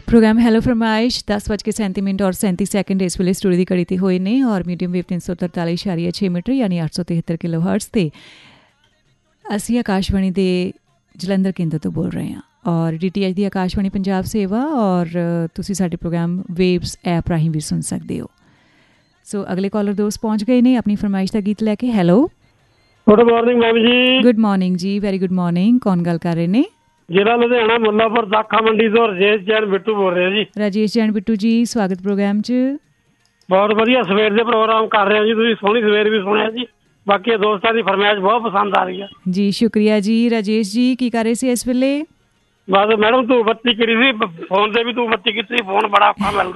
Programme hello फरमाइश 10:37 और 37 second इस ਵੇਲੇ ਸਟੂਡੀਓ ਦੀ ਘੜੀ ਤੇ ਹੋਏ ਨੇ ਔਰ ਮੀਡੀਅਮ ਵੇਵ 343.6 ਮੀਟਰ ਯਾਨੀ 873 ਕਿਲੋ ਹਰਟਜ਼ ਤੇ ਅਸੀਂ ਆਕਾਸ਼ਵਾਣੀ ਦੇ ਜਲੰਧਰ ਕੇਂਦਰ ਤੋਂ ਬੋਲ ਰਹੇ ਹਾਂ ਔਰ DTH ਦੀ ਆਕਾਸ਼ਵਾਣੀ ਪੰਜਾਬ ਸੇਵਾ ਔਰ ਤੁਸੀਂ ਸਾਡੇ ਪ੍ਰੋਗਰਾਮ ਵੇਵਸ ਐਪ ਰਾਹੀਂ ਵੀ ਸੁਣ ਸਕਦੇ ਹੋ। ਸੋ ਅਗਲੇ ਕਾਲਰ ਦੋਸਤ ਪਹੁੰਚ ਗਏ ਨੇ ਆਪਣੀ ਫਰਮਾਇਸ਼ ਦਾ ਗੀਤ ਲੈ ਕੇ। ਹੈਲੋ, ਗੁੱਡ ਮਾਰਨਿੰਗ ਮੈਮ ਜੀ। ਗੁੱਡ ਮਾਰਨਿੰਗ ਜੀ, ਵੈਰੀ ਗੁੱਡ ਮਾਰਨਿੰਗ। ਕੌਣ ਗੱਲ ਕਰ ਰਹੇ ਨੇ? ਜ਼ਿਲ੍ਹਾ ਲੁਧਿਆਣਾ ਮੁੱਲਾਪੁਰ ਦਾਖਾ ਮੰਡੀ ਤੋਂ ਰਾਜੇਸ਼ ਜੈਨ ਬਿੱਟੂ ਬੋਲ ਰਿਹਾ ਜੀ। ਰਾਜੇਸ਼ ਜੈਨ ਬਿੱਟੂ ਜੀ, ਸਵਾਗਤ ਪ੍ਰੋਗਰਾਮ 'ਚ। ਬਹੁਤ ਵਧੀਆ ਸਵੇਰ ਦੇ ਪ੍ਰੋਗਰਾਮ ਕਰ ਰਹੇ ਹੋ ਜੀ ਤੁਸੀਂ, ਸੋਹਣੀ ਸਵੇਰ ਵੀ ਸੁਣਿਆ ਜੀ। ਬਾਕੀ ਦੋਸਤਾਂ ਦੀ ਫਰਮਾਇਸ਼ ਬਹੁਤ ਪਸੰਦ ਆ ਰਹੀ ਹੈ ਜੀ। ਸ਼ੁਕਰੀਆ ਜੀ। ਰਾਜੇਸ਼ ਜੀ ਕੀ ਕਰ ਰਹੇ ਸੀ ਇਸ ਵੇਲੇ? ਬਸ ਮੈਡਮ ਤੂੰ ਬੱਤੀ ਕਰੀ ਸੀ, ਫੋਨ ਤੇ ਵੀ ਤੂੰ ਬੱਤੀ ਕੀਤੀ, ਫੋਨ ਬੜਾ ਔਖਾ ਮਿਲਦਾ।